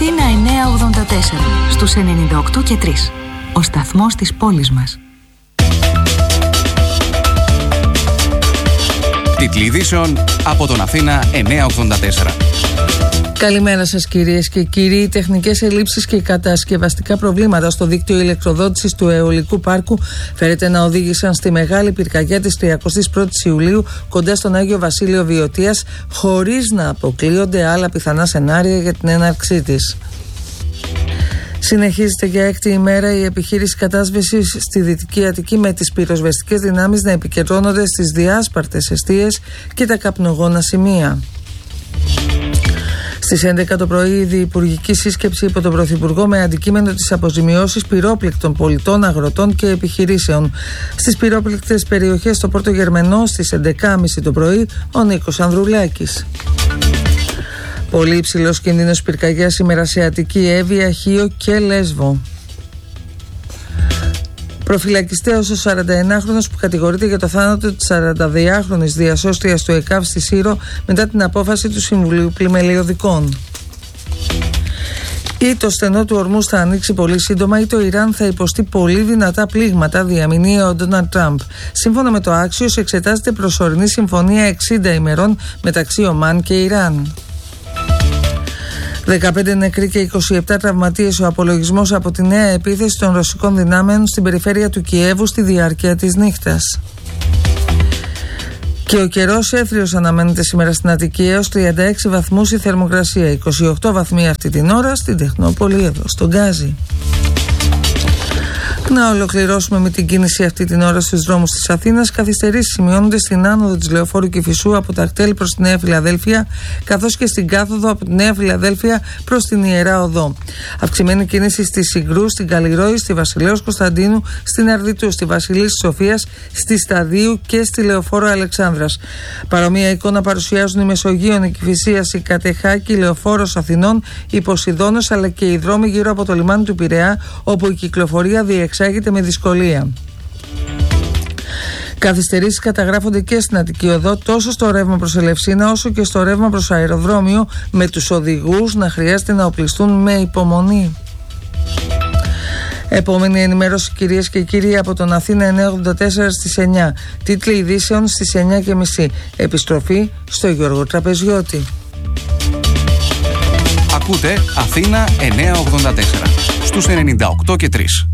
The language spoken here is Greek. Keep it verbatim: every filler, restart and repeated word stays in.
Αθήνα εννιακόσια ογδόντα τέσσερα, στους ενενήντα οκτώ και τρία. Ο σταθμός της πόλης μας. Τίτλοι ειδήσεων από τον Αθήνα εννιακόσια ογδόντα τέσσερα. Καλημέρα σας κυρίες και κύριοι. Οι τεχνικές ελλείψεις και κατασκευαστικά προβλήματα στο δίκτυο ηλεκτροδότησης του αιωλικού πάρκου φέρεται να οδήγησαν στη μεγάλη πυρκαγιά της τριαντάης πρώτης Ιουλίου κοντά στον Άγιο Βασίλειο Βιωτίας, χωρίς να αποκλείονται άλλα πιθανά σενάρια για την έναρξή της. Συνεχίζεται για έκτη ημέρα η επιχείρηση κατάσβεσης στη Δυτική Αττική, με τις πυροσβεστικές δυνάμεις να επικεντρώνονται στις διάσπαρτες εστίες και τα καπνογόνα σημεία. Στις έντεκα το πρωί η διυπουργική σύσκεψη υπό τον Πρωθυπουργό με αντικείμενο τις αποζημιώσεις πυρόπληκτων πολιτών, αγροτών και επιχειρήσεων. Στις πυρόπληκτες περιοχές στο Πόρτο Γερμενό στις έντεκα και τριάντα το πρωί ο Νίκος Ανδρουλάκης. Πολύ υψηλός κίνδυνος πυρκαγιάς σήμερα σε Αττική, Εύβοια, Χίο και Λέσβο. Προφυλακιστέος ο σαρανταενάχρονος που κατηγορείται για το θάνατο της σαρανταδυάχρονης διασώστριας του ΕΚΑΒ στη Σύρο μετά την απόφαση του Συμβουλίου Πλημελιωδικών. Ή το στενό του ορμούς θα ανοίξει πολύ σύντομα ή το Ιράν θα υποστεί πολύ δυνατά πλήγματα, διαμηνύει ο Ντόναλντ Τραμπ. Σύμφωνα με το Άξιος, εξετάζεται προσωρινή συμφωνία εξήντα ημερών μεταξύ Ομάν και Ιράν. δεκαπέντε νεκροί και είκοσι επτά τραυματίες ο απολογισμός από τη νέα επίθεση των ρωσικών δυνάμεων στην περιφέρεια του Κιέβου στη διάρκεια της νύχτας. Και ο καιρός έθριος αναμένεται σήμερα στην Αττική, έως τριάντα έξι βαθμούς η θερμοκρασία, είκοσι οκτώ βαθμοί αυτή την ώρα στην Τεχνόπολη εδώ στον Γκάζι. Να ολοκληρώσουμε με την κίνηση αυτή την ώρα στους δρόμους της Αθήνας. Καθυστερήσεις σημειώνονται στην άνοδο της Λεωφόρου Κηφισού από τα Αρτέλη προς τη Νέα Φιλαδέλφεια, καθώς και στην κάθοδο από τη Νέα Φιλαδέλφεια προς την Ιερά Οδό. Αυξημένη κίνηση στη Συγκρού, στην Καλλιρόη, στη Βασιλέως Κωνσταντίνου, στην Αρδιτού, στη Βασιλής Σοφίας, στη Σταδίου και στη Λεωφόρο Αλεξάνδρας. Παρομοία εικόνα παρουσιάζουν η Μεσογείων, η Κηφισίας, η Κατεχάκη, η Λεωφόρος Αθηνών, η Ποσειδώνος, αλλά και οι δρόμοι γύρω από το λιμάνι του Πειραιά, όπου η κυκλοφορία διεξάγεται με δυσκολία. Καθυστερήσεις καταγράφονται και στην Αττική Οδό, τόσο στο ρεύμα προς Ελευσίνα όσο και στο ρεύμα προς αεροδρόμιο, με τους οδηγούς να χρειάζεται να οπλιστούν με υπομονή. Επόμενη ενημέρωση κυρίες και κύριοι από τον Αθήνα εννιακόσια ογδόντα τέσσερα στις εννιά. Τίτλοι ειδήσεων στις εννιά και μισή. Επιστροφή στο Γιώργο Τραπεζιώτη. Ακούτε Αθήνα εννιακόσια ογδόντα τέσσερα στους ενενήντα οκτώ και τρία.